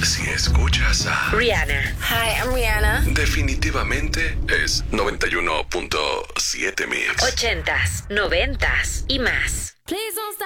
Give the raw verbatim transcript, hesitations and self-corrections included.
Si escuchas a Rihanna. Hi, I'm Rihanna. definitivamente es noventa y uno punto siete Mix. Ochentas, noventas y más. Please don't stop.